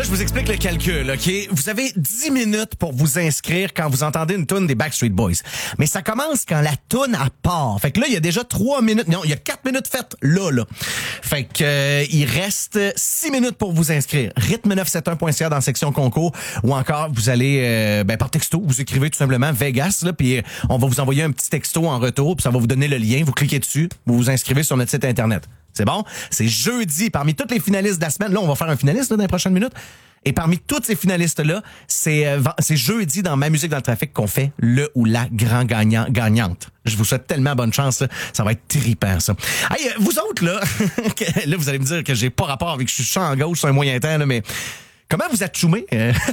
je vous explique le calcul, OK? Vous avez 10 minutes pour vous inscrire quand vous entendez une toune des Backstreet Boys. Mais ça commence quand la toune a part. Fait que là, il y a déjà 3 minutes. Non, il y a 4 minutes faites là. Fait que il reste 6 minutes pour vous inscrire. rythme971.ca dans la section concours ou encore vous allez par texto, vous écrivez tout simplement Vegas là, puis on va vous envoyer un petit texto en retour, puis ça va vous donner le lien, vous cliquez dessus, vous vous inscrivez sur notre site internet. C'est bon? C'est jeudi. Parmi toutes les finalistes de la semaine, là, on va faire un finaliste là, dans les prochaines minutes. Et parmi toutes ces finalistes-là, c'est jeudi dans Ma musique dans le trafic qu'on fait le ou la gagnante. Je vous souhaite tellement bonne chance. Là. Ça va être trippant, ça. Hey, vous autres, là, là, vous allez me dire que j'ai pas rapport avec que je suis champ en gauche sur un moyen temps, là, mais comment vous êtes choumé?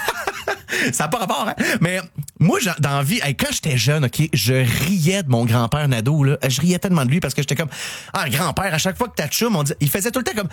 Ça n'a pas rapport, hein? Mais moi, dans la vie, quand j'étais jeune, OK, je riais de mon grand-père Nadeau, là. Je riais tellement de lui parce que j'étais comme, grand-père, à chaque fois que t'as choum, il faisait tout le temps comme,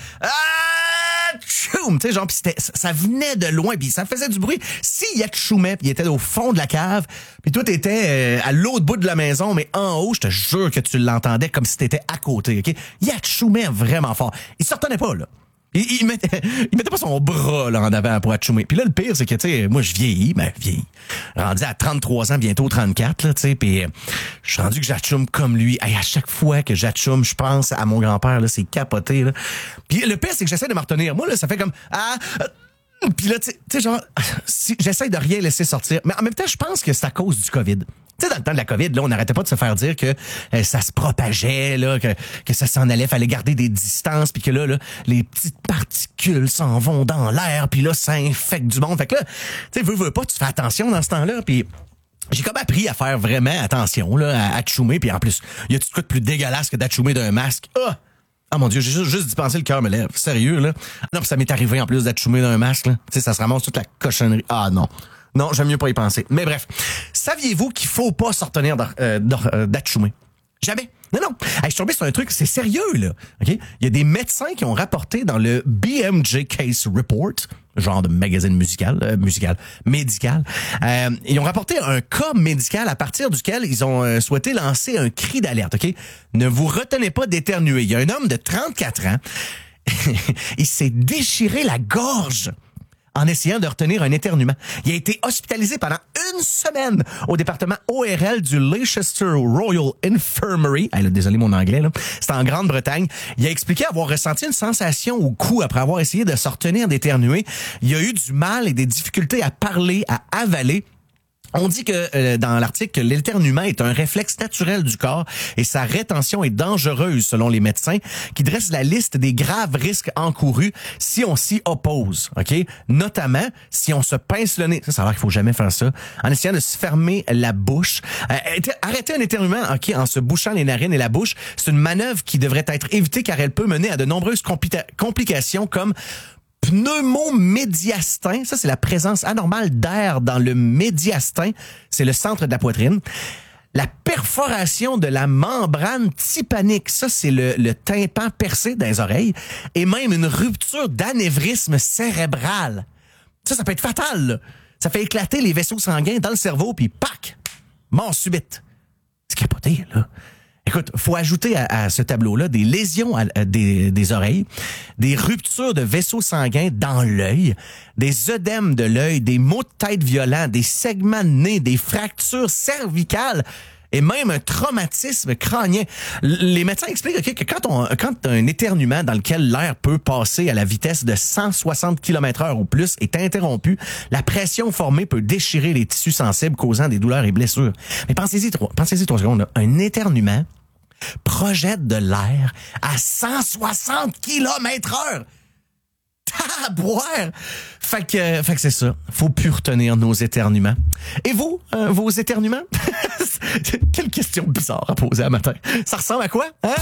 choum, tu sais, genre, pis ça venait de loin, puis ça faisait du bruit. S'il y a choumait, puis il était au fond de la cave, puis toi, t'étais à l'autre bout de la maison, mais en haut, je te jure que tu l'entendais comme si t'étais à côté, OK? Il choumait vraiment fort. Il se retenait pas, là. Il mettait pas son bras là en avant pour atchoumer. Puis là, le pire, c'est que, tu sais, moi, je vieillis. Rendu à 33 ans, bientôt 34, là, tu sais, puis je suis rendu que j'atchoume comme lui. Hey, à chaque fois que j'atchoume, je pense à mon grand-père, là, c'est capoté, là. Puis le pire, c'est que j'essaie de me retenir. Moi, là, ça fait comme... Puis là, tu sais, genre, j'essaie de rien laisser sortir. Mais en même temps, je pense que c'est à cause du COVID. Tu sais, dans le temps de la COVID, là, on n'arrêtait pas de se faire dire que ça se propageait, là, que ça s'en allait, fallait garder des distances, puis que là, les petites particules s'en vont dans l'air, puis là, ça infecte du monde. Fait que là, tu sais, veux pas, tu fais attention dans ce temps-là, puis j'ai comme appris à faire vraiment attention, là, à atchoumer, puis en plus, y a tout de plus dégueulasse que d'atchoumer d'un masque. Ah mon Dieu, j'ai juste d'y penser, le cœur me lève. Sérieux, là? Non, puis ça m'est arrivé en plus d'atchoumer d'un masque, là. Tu sais, ça se ramasse toute la cochonnerie. Ah non. Non, j'aime mieux pas y penser. Mais bref, saviez-vous qu'il faut pas se retenir d'atchoumer? Jamais. Non. Hey, je suis tombé sur un truc, c'est sérieux, là. OK? Il y a des médecins qui ont rapporté dans le BMJ Case Report, genre de magazine médical. Ils ont rapporté un cas médical à partir duquel ils ont souhaité lancer un cri d'alerte, OK? Ne vous retenez pas d'éternuer. Il y a un homme de 34 ans, il s'est déchiré la gorge en essayant de retenir un éternuement. Il a été hospitalisé pendant 1 semaine au département ORL du Leicester Royal Infirmary. Désolé mon anglais, là. C'est en Grande-Bretagne. Il a expliqué avoir ressenti une sensation au cou après avoir essayé de se retenir d'éternuer. Il a eu du mal et des difficultés à parler, à avaler. On dit que dans l'article que l'éternuement est un réflexe naturel du corps et sa rétention est dangereuse selon les médecins qui dressent la liste des graves risques encourus si on s'y oppose, OK? Notamment si on se pince le nez. Ça a l'air qu'il faut jamais faire ça. En essayant de se fermer la bouche. Arrêter un éternuement, OK, en se bouchant les narines et la bouche, c'est une manœuvre qui devrait être évitée car elle peut mener à de nombreuses complications comme pneumomédiastin, ça c'est la présence anormale d'air dans le médiastin, c'est le centre de la poitrine. La perforation de la membrane tympanique, ça c'est le tympan percé dans les oreilles, et même une rupture d'anévrisme cérébral. Ça peut être fatal, là. Ça fait éclater les vaisseaux sanguins dans le cerveau, puis pac, mort subite. C'est capoté, là. Écoute, faut ajouter à ce tableau-là des lésions des oreilles, des ruptures de vaisseaux sanguins dans l'œil, des œdèmes de l'œil, des maux de tête violents, des segments de nez, des fractures cervicales et même un traumatisme crânien. Les médecins expliquent que quand t'as un éternuement dans lequel l'air peut passer à la vitesse de 160 km/h ou plus est interrompu, la pression formée peut déchirer les tissus sensibles causant des douleurs et blessures. Mais pensez-y 3 secondes, là. Un éternuement projette de l'air à 160 km/h. Taboire! Fait que c'est ça. Faut plus retenir nos éternuements. Et vous, vos éternuements? Quelle question bizarre à poser à matin. Ça ressemble à quoi? Hein?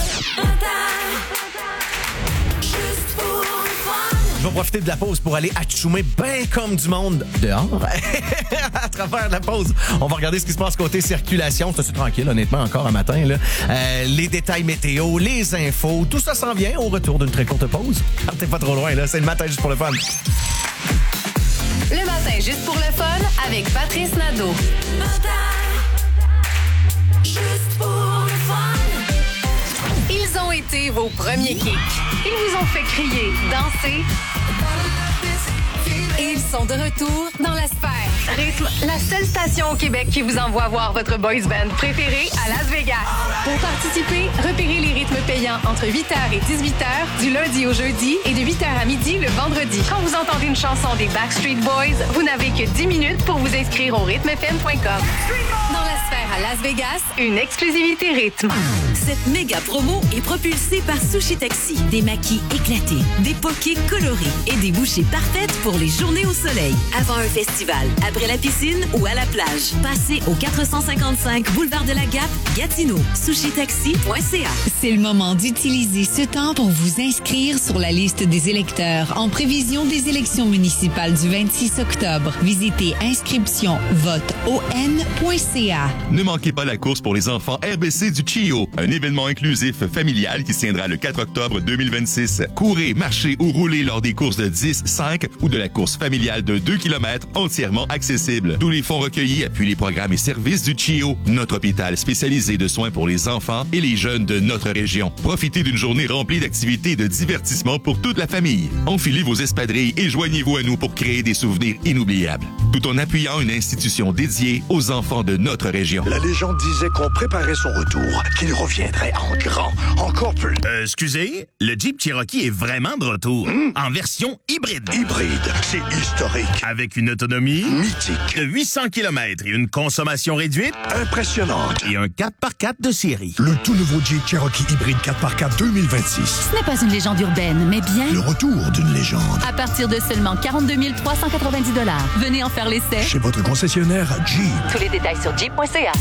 Je vais profiter de la pause pour aller atchoumer bien comme du monde dehors. À travers la pause, on va regarder ce qui se passe côté circulation. C'est tranquille, honnêtement, encore un matin. Là. Les détails météo, les infos, tout ça s'en vient au retour d'une très courte pause. Partez pas trop loin, là. C'est le matin juste pour le fun. Le matin juste pour le fun avec Patrice Nadeau. Juste pour le fun. Ils ont été vos premiers kicks. Ils vous ont fait crier, danser et sont de retour dans la sphère. Rythme, la seule station au Québec qui vous envoie voir votre boys band préféré à Las Vegas. Pour participer, repérez les rythmes payants entre 8h et 18h du lundi au jeudi et de 8h à midi le vendredi. Quand vous entendez une chanson des Backstreet Boys, vous n'avez que 10 minutes pour vous inscrire au rythmefm.com. Dans la sphère à Las Vegas, une exclusivité rythme. Cette méga promo est propulsée par Sushi Taxi. Des maquis éclatés, des pokés colorés et des bouchées parfaites pour les journées au soleil. Avant un festival, après la piscine ou à la plage. Passez au 455 boulevard de la Gap, Gatineau. SushiTaxi.ca. C'est le moment d'utiliser ce temps pour vous inscrire sur la liste des électeurs en prévision des élections municipales du 26 octobre. Visitez inscriptionvoteon.ca. Ne manquez pas la course pour les enfants RBC du CHIO, un événement inclusif familial qui se tiendra le 4 octobre 2026. Courez, marchez ou roulez lors des courses de 10, 5 ou de la course familiale de 2 km entièrement accessible. Tous les fonds recueillis appuient les programmes et services du CHIO, notre hôpital spécialisé de soins pour les enfants et les jeunes de notre région. Profitez d'une journée remplie d'activités et de divertissements pour toute la famille. Enfilez vos espadrilles et joignez-vous à nous pour créer des souvenirs inoubliables, tout en appuyant une institution dédiée aux enfants de notre région. La légende disait qu'on préparait son retour, qu'il reviendrait en grand, encore plus. Excusez, le Jeep Cherokee est vraiment de retour, en version hybride. Hybride, c'est historique. Avec une autonomie Mythique. de 800 km et une consommation réduite Impressionnante. et un 4x4 de série. Le tout nouveau Jeep Cherokee hybride 4x4 2026. Ce n'est pas une légende urbaine, mais bien Le retour d'une légende. à partir de seulement 42 390 $. Venez en faire l'essai. Chez votre concessionnaire Jeep. Tous les détails sur jeep.ca.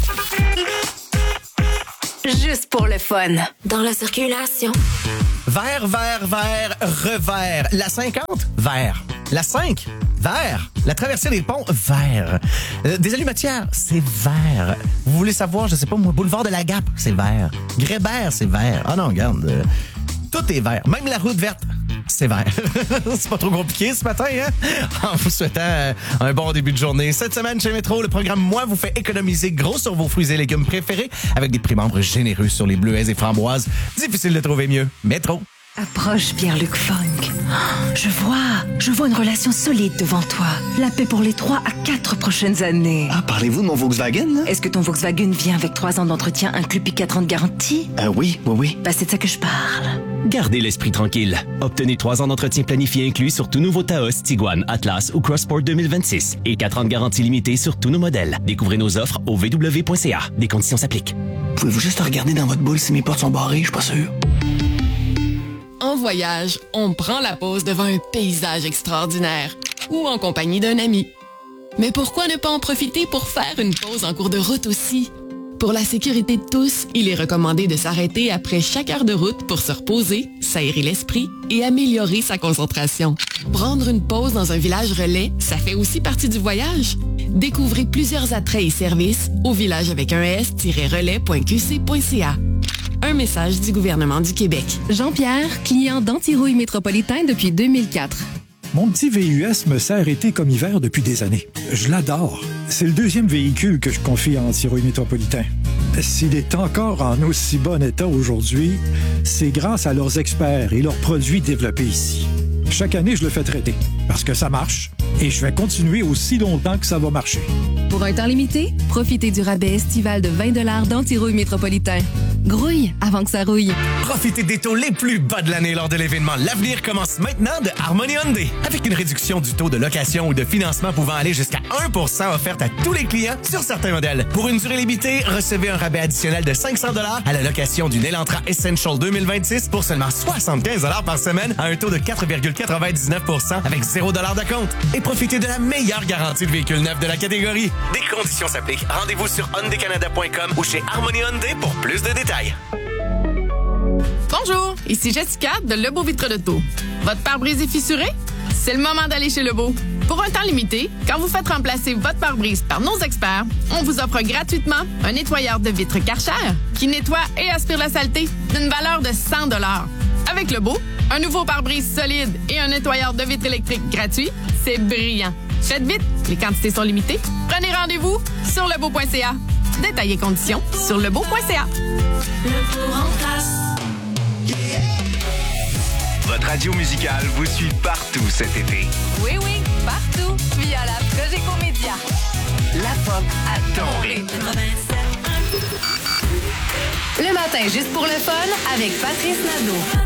Juste pour le fun. Dans la circulation. Vert, vert, vert, revers. La 50, vert. La 5, vert. La traversée des ponts, vert. Des allumetières, c'est vert. Vous voulez savoir, je sais pas moi, boulevard de la Gap, c'est vert. Grébert, c'est vert. Ah non, regarde, tout est vert. Même la route verte, c'est vert. C'est pas trop compliqué ce matin, hein? En vous souhaitant un bon début de journée. Cette semaine, chez Métro, le programme Moi vous fait économiser gros sur vos fruits et légumes préférés avec des prix membres généreux sur les bleuets et framboises. Difficile de trouver mieux. Métro. Approche Pierre-Luc Funk. Je vois une relation solide devant toi. La paix pour les 3 à 4 prochaines années. Ah, parlez-vous de mon Volkswagen, là? Est-ce que ton Volkswagen vient avec 3 ans d'entretien inclus puis 4 ans de garantie? Oui. Bah, c'est de ça que je parle. Gardez l'esprit tranquille. Obtenez 3 ans d'entretien planifié inclus sur tout nouveau Taos, Tiguan, Atlas ou Crossport 2026 et 4 ans de garantie limitée sur tous nos modèles. Découvrez nos offres au vw.ca. Des conditions s'appliquent. Pouvez-vous juste regarder dans votre boule si mes portes sont barrées? Je suis pas sûr. En voyage, on prend la pause devant un paysage extraordinaire ou en compagnie d'un ami. Mais pourquoi ne pas en profiter pour faire une pause en cours de route aussi? Pour la sécurité de tous, il est recommandé de s'arrêter après chaque heure de route pour se reposer, s'aérer l'esprit et améliorer sa concentration. Prendre une pause dans un village relais, ça fait aussi partie du voyage. Découvrez plusieurs attraits et services au village avec un s-relais.qc.ca. Un message du gouvernement du Québec. Jean-Pierre, client d'Antirouille Métropolitain depuis 2004. Mon petit VUS me sert été comme hiver depuis des années. Je l'adore. C'est le 2e véhicule que je confie à Antirouille Métropolitain. S'il est encore en aussi bon état aujourd'hui, c'est grâce à leurs experts et leurs produits développés ici. Chaque année, je le fais traiter parce que ça marche et je vais continuer aussi longtemps que ça va marcher. Pour un temps limité, profitez du rabais estival de 20 $ d'Antirouille Métropolitain. Grouille avant que ça rouille. Profitez des taux les plus bas de l'année lors de l'événement L'Avenir commence maintenant de Harmony Hyundai. Avec une réduction du taux de location ou de financement pouvant aller jusqu'à 1% offerte à tous les clients sur certains modèles. Pour une durée limitée, recevez un rabais additionnel de 500 $ à la location d'une Elantra Essential 2026 pour seulement 75 $ par semaine à un taux de 4,99% avec 0 $ d'acompte. Et profitez de la meilleure garantie de véhicule neuf de la catégorie. Des conditions s'appliquent. Rendez-vous sur hyundaicanada.com ou chez Harmony Hyundai pour plus de détails. Bonjour, ici Jessica de Lebeau Vitre d'Auto. Votre pare-brise est fissuré? C'est le moment d'aller chez Lebeau. Pour un temps limité, quand vous faites remplacer votre pare-brise par nos experts, on vous offre gratuitement un nettoyeur de vitres Karcher qui nettoie et aspire la saleté d'une valeur de 100 $. Avec Lebeau, un nouveau pare-brise solide et un nettoyeur de vitres électriques gratuit, c'est brillant. Faites vite, les quantités sont limitées. Prenez rendez-vous sur lebeau.ca. Détails et conditions sur lebeau.ca. Votre radio musicale vous suit partout cet été. Oui, oui. partout via la Cogeco Média. La pop à ton rythme. Le matin, juste pour le fun, avec Patrice Nadeau.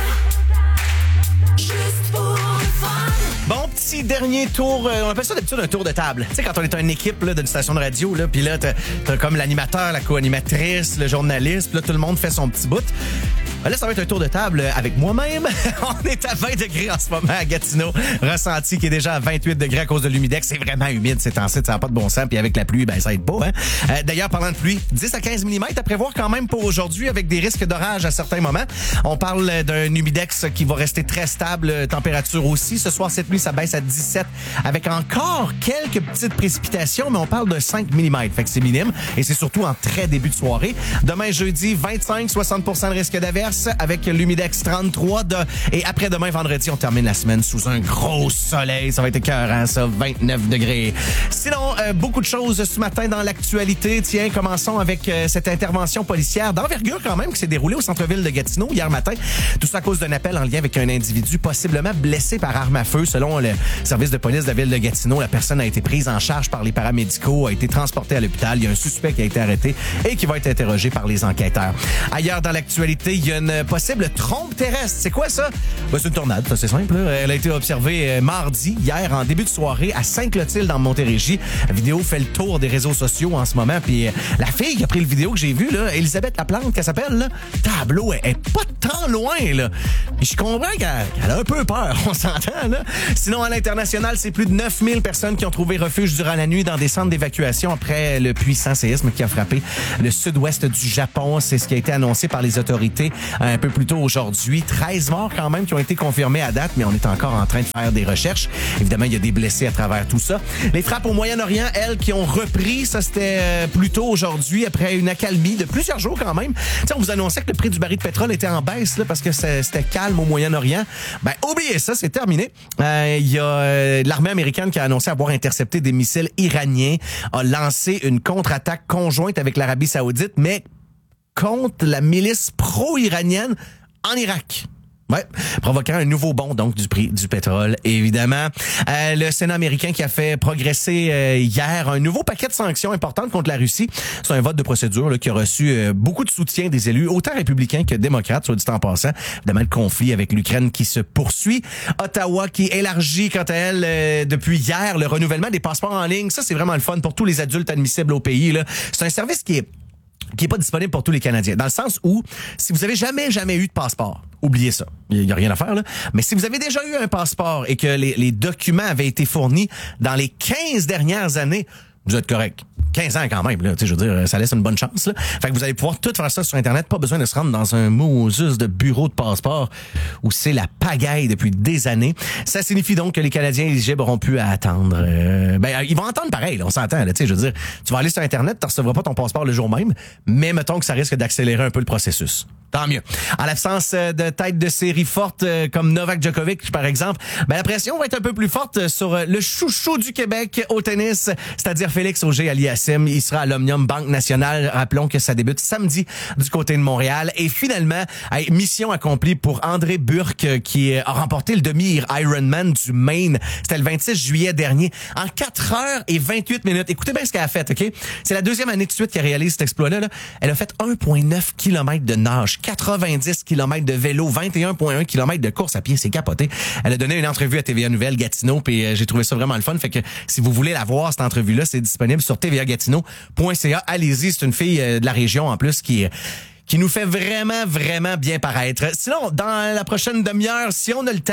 Juste pour le fun. Bon, petit dernier tour, on appelle ça d'habitude un tour de table. Tu sais, quand on est une équipe là, d'une station de radio, là, puis là, t'as comme l'animateur, la co-animatrice, le journaliste, puis là, tout le monde fait son petit bout. Ben là, ça va être un tour de table avec moi-même. On est à 20 degrés en ce moment à Gatineau. Ressenti qui est déjà à 28 degrés à cause de l'humidex. C'est vraiment humide ces temps-ci, ça n'a pas de bon sens. Puis avec la pluie, ben ça aide pas. Hein? D'ailleurs, parlant de pluie, 10 à 15 mm à prévoir quand même pour aujourd'hui avec des risques d'orage à certains moments. On parle d'un humidex qui va rester très stable, température aussi. Ce soir, cette nuit, ça baisse à 17 avec encore quelques petites précipitations, mais on parle de 5 mm. Fait que c'est minime et c'est surtout en très début de soirée. Demain, jeudi, 25-60% de risque d'averse avec l'humidex 33 et après-demain, vendredi, on termine la semaine sous un gros soleil. Ça va être écœurant, ça, 29 degrés. Sinon, beaucoup de choses ce matin dans l'actualité. Tiens, commençons avec cette intervention policière d'envergure quand même qui s'est déroulée au centre-ville de Gatineau hier matin. Tout ça à cause d'un appel en lien avec un individu possiblement blessé par arme à feu. Selon le service de police de la ville de Gatineau, la personne a été prise en charge par les paramédicaux, a été transportée à l'hôpital. Il y a un suspect qui a été arrêté et qui va être interrogé par les enquêteurs. Ailleurs dans l'actualité, il y a une possible trompe terrestre. C'est quoi ça? Ben, c'est une tornade, ça, c'est simple. Là. Elle a été observée mardi, hier, en début de soirée, à Sainte-Clotilde, en Montérégie. La vidéo fait le tour des réseaux sociaux en ce moment. Puis la fille qui a pris le vidéo que j'ai vue, là, Elisabeth Laplante, qu'elle s'appelle, là, tableau, elle est pas tant loin, là. Puis je comprends qu'elle a un peu peur, on s'entend, là. Sinon, à l'international, c'est plus de 9000 personnes qui ont trouvé refuge durant la nuit dans des centres d'évacuation après le puissant séisme qui a frappé le sud-ouest du Japon. C'est ce qui a été annoncé par les autorités un peu plus tôt aujourd'hui. 13 morts quand même qui ont été confirmés à date, mais on est encore en train de faire des recherches. Évidemment, il y a des blessés à travers tout ça. Les frappes au Moyen-Orient, elles, qui ont repris, ça c'était plus tôt aujourd'hui, après une accalmie de plusieurs jours quand même. T'sais, on vous annonçait que le prix du baril de pétrole était en baisse là, parce que c'était calme au Moyen-Orient. Ben, oubliez ça, c'est terminé. Il y a l'armée américaine qui a annoncé avoir intercepté des missiles iraniens, a lancé une contre-attaque conjointe avec l'Arabie Saoudite, mais contre la milice pro-iranienne en Irak. Ouais, provoquant un nouveau bond donc du prix du pétrole, évidemment. Le Sénat américain qui a fait progresser hier un nouveau paquet de sanctions importantes contre la Russie. C'est un vote de procédure là, qui a reçu beaucoup de soutien des élus, autant républicains que démocrates, soit dit en passant. Évidemment, le conflit avec l'Ukraine qui se poursuit. Ottawa qui élargit, quant à elle, depuis hier, le renouvellement des passeports en ligne. Ça, c'est vraiment le fun pour tous les adultes admissibles au pays. Là. C'est un service qui est pas disponible pour tous les Canadiens. Dans le sens où, si vous avez jamais eu de passeport, oubliez ça. Il y a rien à faire, là. Mais si vous avez déjà eu un passeport et que les documents avaient été fournis dans les 15 dernières années, vous êtes correct. 15 ans quand même, là. Tu sais, je veux dire, ça laisse une bonne chance, là. Fait que vous allez pouvoir tout faire ça sur Internet. Pas besoin de se rendre dans un Moses de bureau de passeport où c'est la pagaille depuis des années. Ça signifie donc que les Canadiens éligibles auront pu attendre. Ils vont attendre pareil, là, on s'entend, là. Tu sais, je veux dire, tu vas aller sur Internet, tu recevras pas ton passeport le jour même, mais mettons que ça risque d'accélérer un peu le processus. Tant mieux. En l'absence de tête de série forte comme Novak Djokovic, par exemple, la pression va être un peu plus forte sur le chouchou du Québec au tennis, c'est-à-dire Félix Auger-Aliassime. Il sera à l'Omnium Banque Nationale. Rappelons que ça débute samedi du côté de Montréal. Et finalement, mission accomplie pour André Burke qui a remporté le demi-Ironman du Maine. C'était le 26 juillet dernier en 4 heures et 28 minutes. Écoutez bien ce qu'elle a fait, OK? C'est la deuxième année de suite qu'elle réalise cet exploit-là. Là. Elle a fait 1,9 km de nage, 90 km de vélo, 21,1 km de course à pied, c'est capoté. Elle a donné une entrevue à TVA Nouvelle Gatineau, puis j'ai trouvé ça vraiment le fun. Fait que si vous voulez la voir, cette entrevue-là, c'est disponible sur tvagatineau.ca. Allez-y, c'est une fille de la région en plus qui nous fait vraiment, vraiment bien paraître. Sinon, dans la prochaine demi-heure, si on a le temps,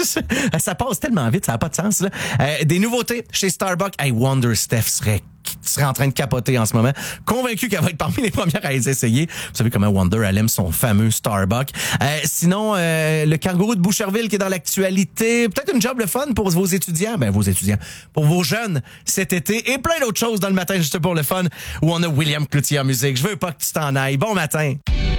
ça passe tellement vite, ça n'a pas de sens, là. Des nouveautés chez Starbucks. Hey, Wonder Steph serait en train de capoter en ce moment. Convaincu qu'elle va être parmi les premières à les essayer. Vous savez comment Wonder, elle aime son fameux Starbucks. Sinon, le kangourou de Boucherville qui est dans l'actualité. Peut-être une job le fun pour vos étudiants. Pour vos jeunes cet été. Et plein d'autres choses dans le matin juste pour le fun où on a William Cloutier en musique. Je veux pas que tu t'en ailles. Bon matin.